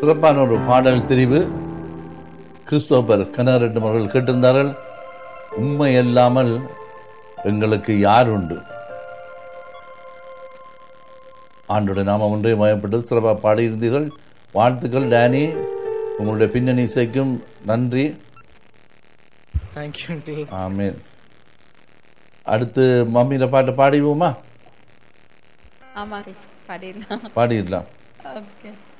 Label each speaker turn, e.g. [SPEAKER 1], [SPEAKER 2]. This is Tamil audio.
[SPEAKER 1] சிறப்பான ஒரு பாடல் தெரிவு. கிறிஸ்தோபர் கனரெட்டும் அவர்கள் கேட்டிருந்தார்கள், உண்மை இல்லாமல் எங்களுக்கு யார் உண்டு. ஆண்டோட நாமம் ஒன்றே மயப்பட்டது. சிறப்பாக பாடியிருந்தீர்கள். வாழ்த்துக்கள் டேனி. உங்களுடைய பின்னணி இசைக்கும் நன்றி. ஆமென். அடுத்து மம்மியில பாட்டு பாடிடுவோமா?
[SPEAKER 2] ஆமா, பாடிடலாம்.
[SPEAKER 1] பாடிடலாம்.
[SPEAKER 2] ஓகே.